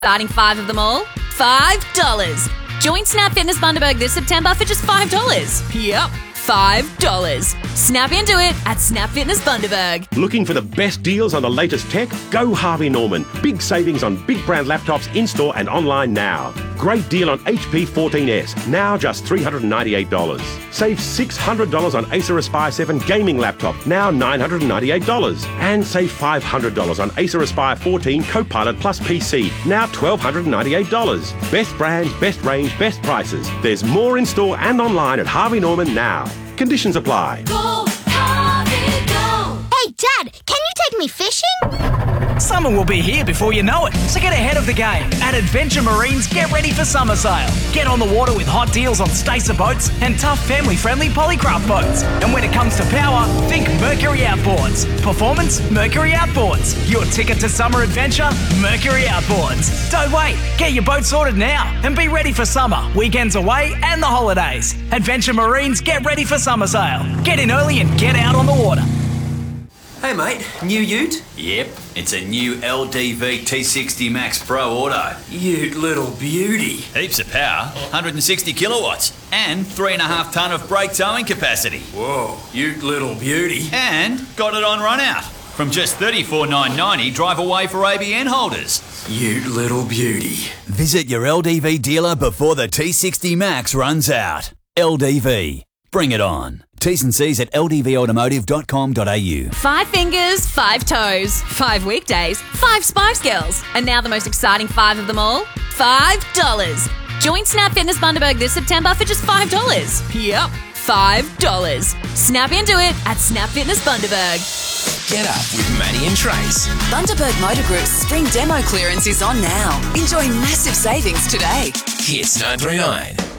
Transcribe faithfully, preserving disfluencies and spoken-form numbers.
Starting five of them all, five dollars. Join Snap Fitness Bundaberg this September for just five dollars. Yep, five dollars. Snap into it at Snap Fitness Bundaberg. Looking for the best deals on the latest tech? Go Harvey Norman. Big savings on big brand laptops in-store and online now. Great deal on H P fourteen S, now just three hundred ninety-eight dollars. Save six hundred dollars on Acer Aspire seven gaming laptop, now nine hundred ninety-eight dollars. And save five hundred dollars on Acer Aspire fourteen Copilot Plus P C, now one thousand two hundred ninety-eight dollars. Best brands, best range, best prices. There's more in-store and online at Harvey Norman now. Conditions apply. Go, Harvey, go! Hey, Dad, can you take me fishing? Summer will be here before you know it, so get ahead of the game. At Adventure Marines, get ready for summer sail. Get on the water with hot deals on Stacer boats and tough family-friendly Polycraft boats. And when it comes to power, think Mercury Outboards. Performance, Mercury Outboards. Your ticket to summer adventure, Mercury Outboards. Don't wait, get your boat sorted now and be ready for summer, weekends away and the holidays. Adventure Marines, get ready for summer sail. Get in early and get out on the water. Hey mate, new ute? Yep, it's a new L D V T sixty Max Pro Auto. Ute little beauty. Heaps of power, one hundred sixty kilowatts, and three and a half tonne of brake towing capacity. Whoa, ute little beauty. And got it on run out. From just thirty-four thousand nine hundred ninety dollars, drive away for A B N holders. Ute little beauty. Visit your L D V dealer before the T sixty Max runs out. L D V. Bring it on. T's and C's at l d v automotive dot com dot a u. Five fingers, five toes, five weekdays, five Spice Girls. And now the most exciting five of them all, five dollars. Join Snap Fitness Bundaberg this September for just five dollars. Yep, five dollars. Snap into it at Snap Fitness Bundaberg. Get up with Maddie and Trace. Bundaberg Motor Group's spring demo clearance is on now. Enjoy massive savings today. Hits nine three nine.